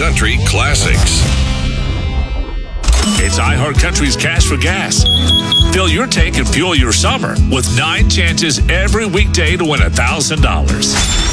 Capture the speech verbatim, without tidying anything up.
Country Classics. It's iHeartCountry's Cash for Gas. Fill your tank and fuel your summer with nine chances every weekday to win one thousand dollars.